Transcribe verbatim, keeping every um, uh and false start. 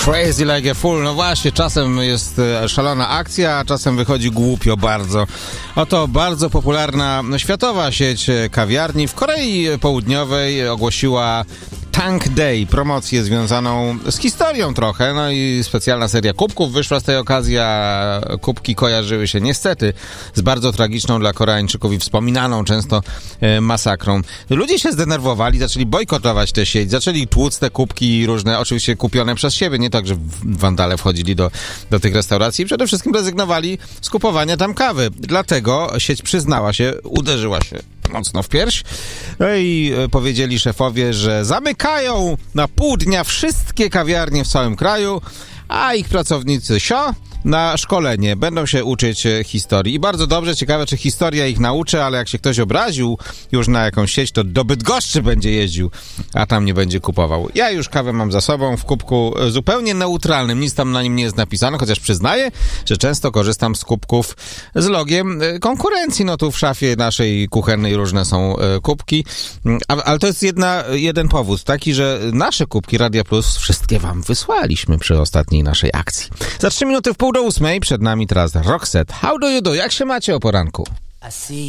Crazy like a fool. No właśnie, czasem jest szalona akcja, a czasem wychodzi głupio bardzo. Oto bardzo popularna światowa sieć kawiarni w Korei Południowej ogłosiła Tank Day, promocję związaną z historią trochę, no i specjalna seria kubków wyszła z tej okazji, a kubki kojarzyły się niestety z bardzo tragiczną dla Koreańczyków i wspominaną często e, masakrą. Ludzie się zdenerwowali, zaczęli bojkotować tę sieć, zaczęli tłuc te kubki różne, oczywiście kupione przez siebie, nie tak, że wandale wchodzili do, do tych restauracji i przede wszystkim rezygnowali z kupowania tam kawy. Dlatego sieć przyznała się, uderzyła się mocno w pierś. No i powiedzieli szefowie, że zamykają na pół dnia wszystkie kawiarnie w całym kraju, a ich pracownicy sio na szkolenie. Będą się uczyć historii. I bardzo dobrze, ciekawe, czy historia ich nauczy, ale jak się ktoś obraził już na jakąś sieć, to do Bydgoszczy będzie jeździł, a tam nie będzie kupował. Ja już kawę mam za sobą w kubku zupełnie neutralnym. Nic tam na nim nie jest napisane, chociaż przyznaję, że często korzystam z kubków z logiem konkurencji. No tu w szafie naszej kuchennej różne są kubki. A, ale to jest jedna, jeden powód, taki, że nasze kubki Radia Plus wszystkie wam wysłaliśmy przy ostatniej naszej akcji. Za trzy minuty w pół do ósmej przed nami teraz Roxette. How do you do? Jak się macie o poranku?